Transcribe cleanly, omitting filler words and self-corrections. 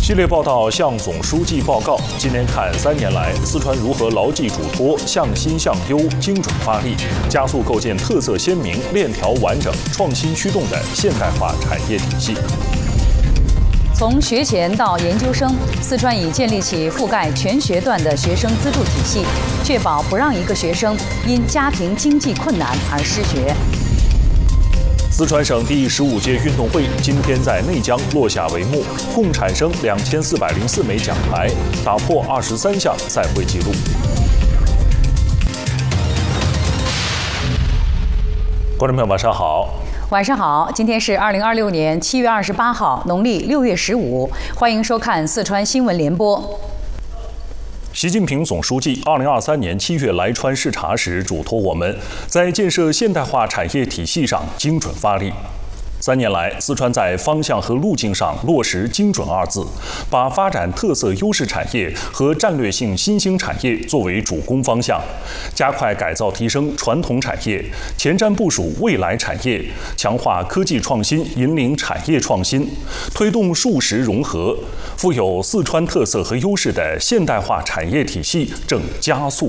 系列报道向总书记报告。今年看3年来，四川如何牢记嘱托，向新向优，精准发力，加速构建特色鲜明、链条完整、创新驱动的现代化产业体系。 从学前到研究生，四川已建立起覆盖全学段的学生资助体系，确保不让一个学生因家庭经济困难而失学。 四川省第15届运动会今天在内江落下帷幕，共产生2404枚奖牌，打破23项赛会纪录。观众朋友，晚上好。 晚上好，今天是2026年7月28号，农历6月15，欢迎收看四川新闻联播。 习近平总书记2023年7月来川视察时嘱托我们，在建设现代化产业体系上精准发力。3年来，四川在方向和路径上落实“精准”2字，把发展特色优势产业和战略性新兴产业作为主攻方向，加快改造提升传统产业，前瞻部署未来产业，强化科技创新引领产业创新，推动数实融合，富有四川特色和优势的现代化产业体系正加速